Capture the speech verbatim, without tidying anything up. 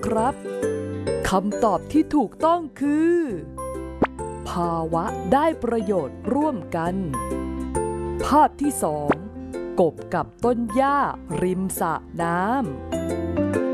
ครับคำตอบที่ถูกต้องคือภาวะได้ประโยชน์ร่วมกันภาพที่สองกบกับต้นหญ้าริมสระน้ำ